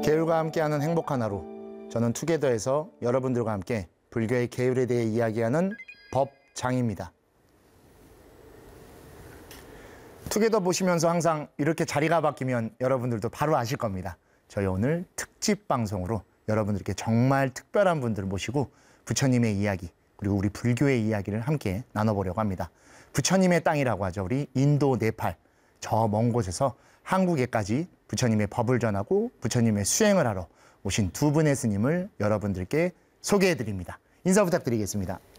계율과 함께하는 행복한 하루. 저는 투게더에서 여러분들과 함께 불교의 계율에 대해 이야기하는 법장입니다. 투게더 보시면서 항상 이렇게 자리가 바뀌면 여러분들도 바로 아실 겁니다. 저희 오늘 특집 방송으로 여러분들께 정말 특별한 분들을 모시고 부처님의 이야기, 그리고 우리 불교의 이야기를 함께 나눠보려고 합니다. 부처님의 땅이라고 하죠. 우리 인도, 네팔, 저 먼 곳에서 한국에까지 부처님의 법을 전하고 부처님의 수행을 하러 오신 두 분의 스님을 여러분들께 소개해드립니다. 인사 부탁드리겠습니다.